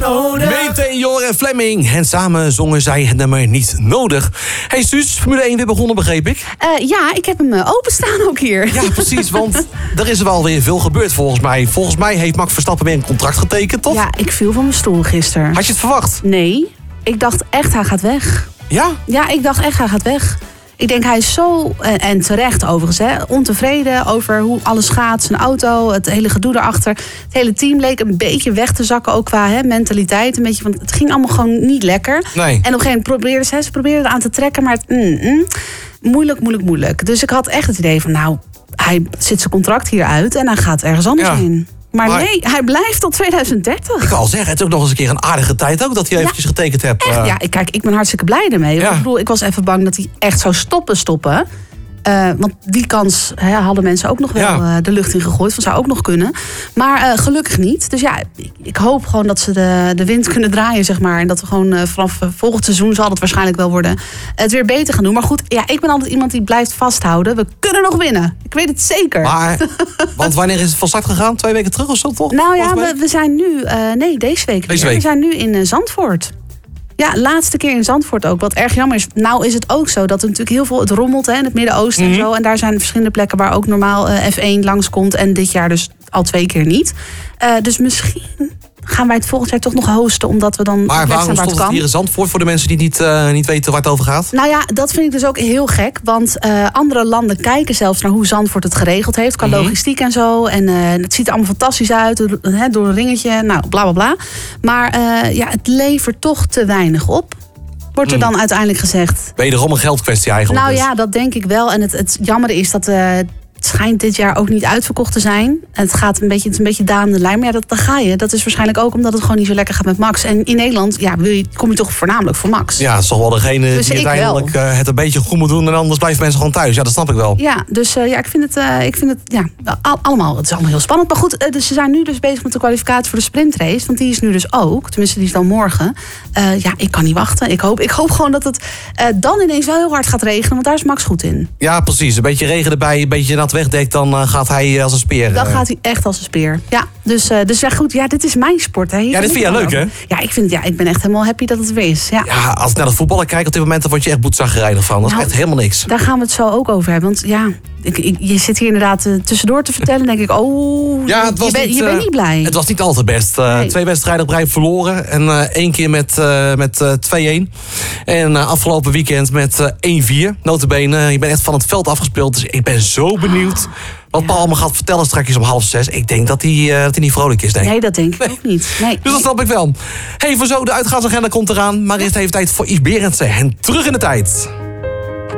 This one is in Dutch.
nodig. Meteen Jor en Fleming. En samen zongen zij het nummer Niet Nodig. Hey Suus, Formule 1 weer begonnen, begreep ik? Ja, ik heb hem openstaan ook hier. Ja, precies, want er is wel weer veel gebeurd volgens mij. Volgens mij heeft Max Verstappen weer een contract getekend, toch? Ja, ik viel van mijn stoel gisteren. Had je het verwacht? Nee, ik dacht echt hij gaat weg. Ja? Ja, ik dacht echt hij gaat weg. Ik denk hij is zo, en terecht overigens, ontevreden over hoe alles gaat. Zijn auto, het hele gedoe erachter. Het hele team leek een beetje weg te zakken ook qua mentaliteit. Een beetje van, het ging allemaal gewoon niet lekker. Nee. En op een gegeven moment probeerden eraan te trekken, maar moeilijk. Dus ik had echt het idee van, nou, hij zit zijn contract hier uit en hij gaat ergens anders heen. Maar nee, hij blijft tot 2030. Ik wil al zeggen, het is ook nog eens een keer een aardige tijd ook dat hij eventjes getekend hebt. Echt, ja, kijk, ik ben hartstikke blij ermee. Ja. Ik bedoel, ik was even bang dat hij echt zou stoppen. Want die kans hadden mensen ook nog wel de lucht in gegooid. Van zou ook nog kunnen. Maar gelukkig niet. Dus ja, ik hoop gewoon dat ze de wind kunnen draaien, zeg maar. En dat we gewoon vanaf volgend seizoen zal het waarschijnlijk wel worden. Het weer beter gaan doen. Maar goed, ja, ik ben altijd iemand die blijft vasthouden. We kunnen nog winnen. Ik weet het zeker. Maar, want wanneer is het van start gegaan? 2 weken terug of zo, toch? Nou ja, we zijn nu... nee, deze week. We zijn nu in Zandvoort. Ja, laatste keer in Zandvoort ook. Wat erg jammer is. Nou is het ook zo dat er natuurlijk heel veel... Het rommelt in het Midden-Oosten en zo. En daar zijn verschillende plekken waar ook normaal F1 langskomt. En dit jaar dus al 2 keer niet. Dus misschien gaan wij het volgend jaar toch nog hosten. Omdat we dan... Maar waarom stond het hier in Zandvoort voor de mensen die niet weten waar het over gaat? Nou ja, dat vind ik dus ook heel gek. Want andere landen kijken zelfs naar hoe Zandvoort het geregeld heeft. Qua logistiek en zo. En het ziet er allemaal fantastisch uit. Door een ringetje. Nou, bla bla bla. Maar het levert toch te weinig op. Wordt er dan uiteindelijk gezegd. Wederom een geldkwestie eigenlijk. Nou dus. ja, dat denk ik wel. En het jammere is dat... Het schijnt dit jaar ook niet uitverkocht te zijn. Het is een beetje dalende lijn. Maar ja, daar ga je. Dat is waarschijnlijk ook omdat het gewoon niet zo lekker gaat met Max. En in Nederland kom je toch voornamelijk voor Max. Ja, het is toch wel degene dus die uiteindelijk het een beetje goed moet doen. En anders blijven mensen gewoon thuis. Ja, dat snap ik wel. Ja, dus ik vind het allemaal. Het is allemaal heel spannend. Maar goed, dus ze zijn nu dus bezig met de kwalificatie voor de sprintrace. Want die is nu dus ook. Tenminste, die is dan morgen. Ik kan niet wachten. Ik hoop gewoon dat het dan ineens wel heel hard gaat regenen. Want daar is Max goed in. Ja, precies. Een beetje regen erbij, een beetje nat wegdekt. Dan gaat hij als een speer. Dan gaat hij echt als een speer. Ja, dus ja, goed. Ja, dit is mijn sport. Hè. Ja, dit vind jij leuk, hè? Ja, ik ben echt helemaal happy dat het weer is. Ja, als ik naar het voetballen kijk op dit moment, dan word je echt boetzaggerijnig van. Dat is echt helemaal niks. Daar gaan we het zo ook over hebben. Want ja, je zit hier inderdaad tussendoor te vertellen. Denk ik, je bent niet blij. Het was niet al te best. 2 wedstrijden op rij verloren. En 1 keer met 2-1. En afgelopen weekend met 1-4. Notabene, je bent echt van het veld afgespeeld. Dus ik ben zo benieuwd wat Paul me gaat vertellen straks om 5:30. Ik denk dat hij niet vrolijk is, denk ik. Nee, dat denk ik ook niet. Nee. Dus dat snap ik wel. Hey, voor zo, de uitgaansagenda komt eraan. Maar eerst even tijd voor Yves Berendsen. En terug in de tijd.